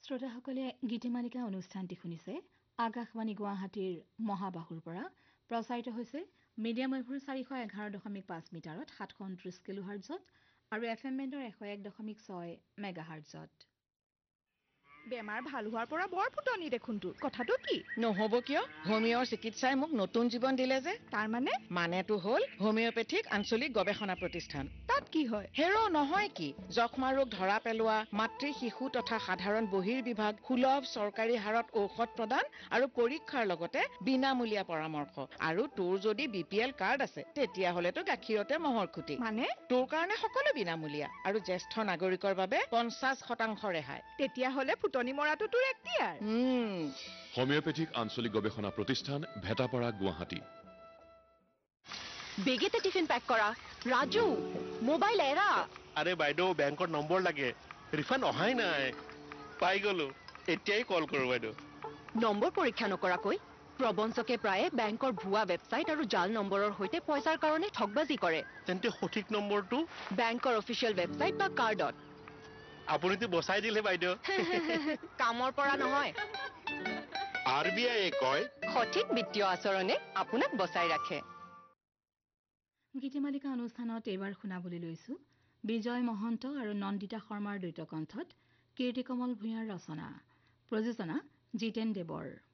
শ্ৰোতাসকলে গীতিমালিকা অনুষ্ঠানটি শুনিছে আকাশবাণী গুৱাহাটীৰ মহাবাহুৰ পৰা প্ৰচাৰিত হৈছে মিডিয়াম ৱেভৰ 411.5 মিটাৰত 729 কিলোহাৰ্টজত আৰু এফএম বেণ্ডৰ 101.6 মেগাহাৰ্টজত। বেমাৰ ভাল হোৱাৰ পৰা বৰ ফুটনি দেখোনটো কথাটো কি নহব কিয় হোমিওৰ চিকিৎসাই মোক নতুন জীৱন দিলে যে তাৰ মানেটো হ'ল হোমিওপেথিক আঞ্চলিক গৱেষণা প্ৰতিষ্ঠান তাত কি হয় হেৰো নহয় কি যক্ষ্মা ৰোগ ধৰা পেলোৱা মাতৃ শিশু তথা সাধাৰণ বহিৰ্বিভাগ সুলভ চৰকাৰী হাৰত ঔষধ প্ৰদান আৰু পৰীক্ষাৰ লগতে বিনামূলীয়া পৰামৰ্শ আৰু তোৰ যদি বিপিএল কাৰ্ড আছে তেতিয়া হলেতো গাখীৰতে মহৰ খুটি মানে তোৰ কাৰণে সকলো বিনামূলীয়া আৰু জ্যেষ্ঠ নাগৰিকৰ বাবে 50% ৰেহাই তেতিয়া হলে ফুটনি মৰাটো তোৰ এক্টিয়াৰ হোমিওপেথিক আঞ্চলিক গৱেষণা প্ৰতিষ্ঠান ভেটাপাৰা গুৱাহাটী বেগেতে টিফিন পেক কৰা ৰাজু মোবাইল এৰা আরে বাইদেউ ব্যাংকৰ নম্বৰ লাগে ৰিফান্ড অহাই নাই পাই গলো এতিয়াই কল কৰো বাইদেউ নম্বৰ পৰীক্ষা নকৰাকৈ প্ৰবঞ্চকে প্ৰায়ে বেংকৰ ভুৱা ৱেবছাইট আৰু জাল নম্বৰৰ সৈতে পইচাৰ কাৰণে ঠগবাজি কৰে তেন্তে সঠিক নম্বৰটো বেংকৰ অফিচিয়েল ৱেবছাইট বা কাৰ্ডত আপুনিতো বচাই দিলে বাইদেউ কামৰ পৰা নহয় আৰবিআই কয় সঠিক বিত্তীয় আচৰণে আপোনাক বচাই ৰাখে গীতিমালিকা অনুষ্ঠানত এইবাৰ শুনাবলৈ লৈছো বিজয় মহন্ত আৰু নন্দিতা শৰ্মাৰ দ্বৈত কণ্ঠত কীৰ্তিকমল ভূঞাৰ ৰচনা প্ৰযোজনা জিতেন দেৱৰ